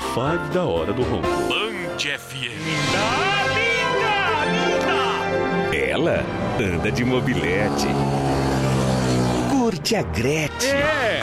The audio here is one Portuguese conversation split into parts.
5 da hora do ronco. Band FM. Ela anda de mobilete. Curte a Gretchen.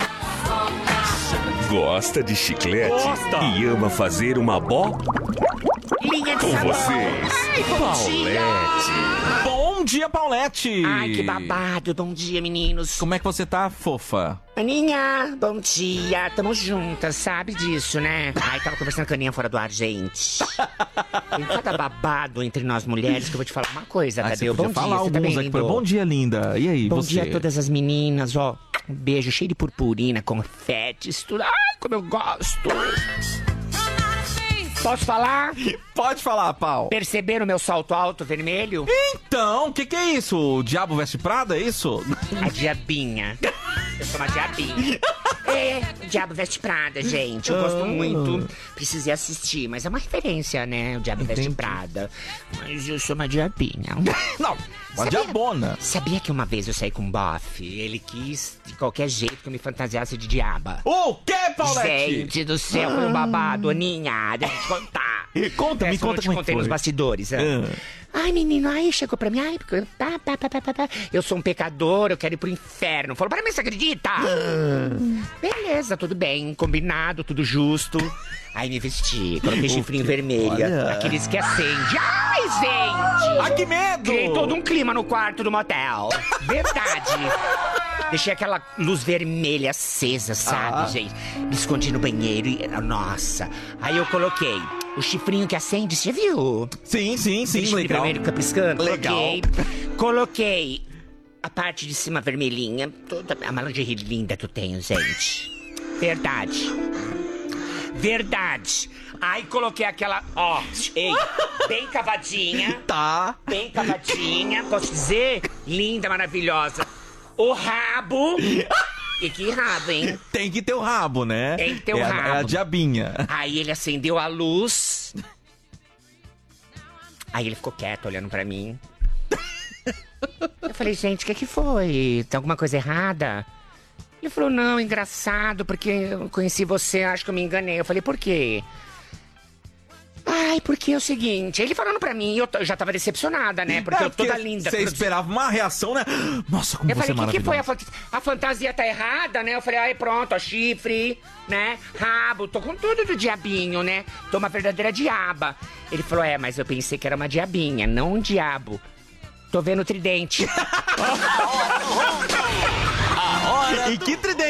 Gosta de chiclete. Gosta. E ama fazer uma Linha de com sabão. vocês. Ai, bom dia. Paulette. Bom dia, Paulette! Ai, que babado. Bom dia, meninos. Como é que você tá, fofa? Aninha, bom dia. Tamo juntas, sabe disso, né? Ai, tava conversando com a Aninha fora do ar, gente. Tem cada babado entre nós mulheres que eu vou te falar uma coisa, Você Tadeu. podia Bom falar dia, você tá alguns bem, aqui. lindo? Bom dia, linda. E aí, Bom você? dia a todas as meninas, ó. Um beijo cheio de purpurina, confetes, tudo. Ai, como eu gosto. Posso falar? Pode falar, Pau. Perceberam meu salto alto vermelho? Então, o que é isso? O Diabo Veste Prada, é isso? A diabinha. Eu sou uma diabinha. É, o Diabo Veste Prada, gente. Eu gosto muito. Precisei assistir, mas é uma referência, né? O Diabo Veste Prada. Mas eu sou uma diabinha. Não, uma Sabia? diabona. Sabia que uma vez eu saí com um bofe? Ele quis, de qualquer jeito, que eu me fantasiasse de diaba. O que, Paulette? Gente do céu, foi um babado, Aninha. Deixa eu te contar. Conta, me Essa eu conta te como é que contei foi. nos bastidores. Ai, menino, aí chegou pra mim, ai, porque eu sou um pecador, eu quero ir pro inferno. Falou pra mim, você acredita? Beleza, tudo bem, combinado, tudo justo. Aí me vesti, coloquei chifrinho vermelho, Olha. aqueles que acende. Ai, gente! Ai, que medo! Criei todo um clima no quarto do motel. Verdade. Deixei aquela luz vermelha acesa, sabe, gente? Me escondi no banheiro e... Nossa. Aí eu coloquei o chifrinho que acende, você viu? Sim, Aquele legal. vermelho fica piscando. Legal. Coloquei a parte de cima vermelhinha. Toda a lingerie linda que eu tenho, gente. Verdade. Aí coloquei aquela, ó, ei, bem cavadinha. Tá. Bem cavadinha, posso dizer? Linda, maravilhosa. O rabo. E que rabo, hein? Tem que ter o rabo, né? Tem que ter o É rabo. a diabinha. Aí ele acendeu a luz. Aí ele ficou quieto, olhando pra mim. Eu falei, gente, o que foi? Tem alguma coisa errada? Ele falou, não, engraçado, porque eu conheci você, acho que eu me enganei. Eu falei, por quê? Ai, porque é o seguinte, ele falando pra mim, eu já tava decepcionada, né? Porque eu toda linda. Você esperava uma reação, né? Nossa, como Eu você é falei, o que foi? maravilhosa. A fantasia tá errada, né? Eu falei, ai, pronto, ó, chifre, né? Rabo, tô com tudo do diabinho, né? Tô uma verdadeira diaba. Ele falou, mas eu pensei que era uma diabinha, não um diabo. Tô vendo o tridente. E que tridente!